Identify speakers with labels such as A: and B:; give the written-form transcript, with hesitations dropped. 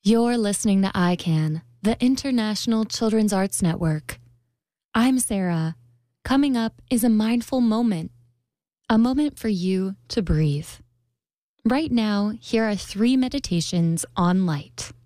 A: You're listening to ICANN, the International Children's Arts Network. I'm Sarah. Coming up is a mindful moment, a moment for you to breathe. Right now, here are 3 meditations on light.